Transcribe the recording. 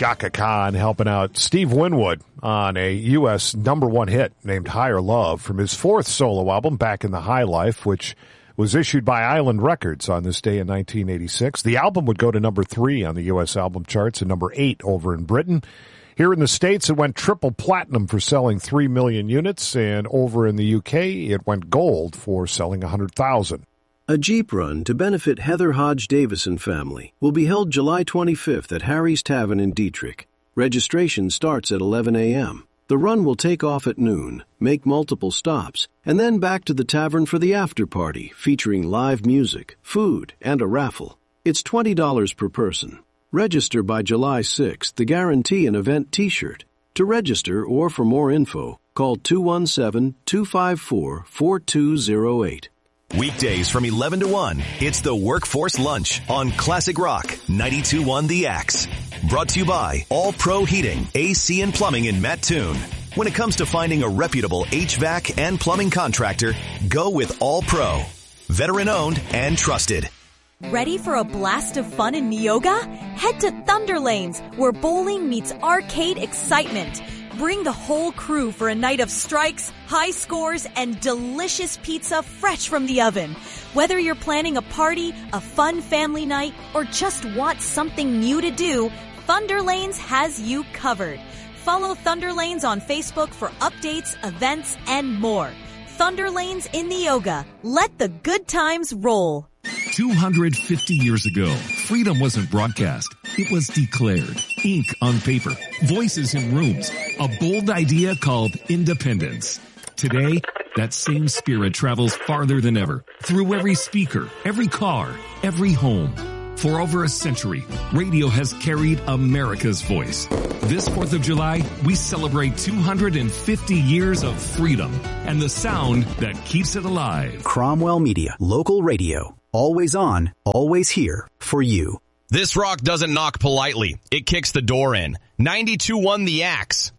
Chaka Khan helping out Steve Winwood on a U.S. #1 hit named Higher Love from his fourth solo album, Back in the High Life, which was issued by Island Records on this day in 1986. The album would go to #3 on the U.S. album charts and #8 over in Britain. Here in the States, it went triple platinum for selling 3 million units, and over in the UK, it went gold for selling 100,000. A Jeep run to benefit Heather Hodge Davison family will be held July 25th at Harry's Tavern in Dietrich. Registration starts at 11 a.m. The run will take off at noon, make multiple stops, and then back to the tavern for the after party, featuring live music, food, and a raffle. It's $20 per person. Register by July 6th to guarantee an event t-shirt. To register or for more info, call 217-254-4208. Weekdays from 11 to 1, it's the Workforce Lunch on Classic Rock 92.1 The Axe. Brought to you by All Pro Heating, AC and Plumbing in Mattoon. When it comes to finding a reputable HVAC and plumbing contractor, go with All Pro. Veteran owned and trusted. Ready for a blast of fun in Neoga? Head to Thunder Lanes, where bowling meets arcade excitement. Bring the whole crew for a night of strikes, high scores, and delicious pizza fresh from the oven. Whether you're planning a party, a fun family night, or just want something new to do, Thunder Lanes has you covered. Follow Thunder Lanes on Facebook for updates, events, and more. Thunder Lanes in Neoga. Let the good times roll. 250 years ago, freedom wasn't broadcast. It was declared. Ink on paper. Voices in rooms. A bold idea called independence. Today, that same spirit travels farther than ever. Through every speaker, every car, every home. For over a century, radio has carried America's voice. This 4th of July, we celebrate 250 years of freedom and the sound that keeps it alive. Cromwell Media, local radio. Always on, always here for you. This rock doesn't knock politely. It kicks the door in. 92.1 The Axe.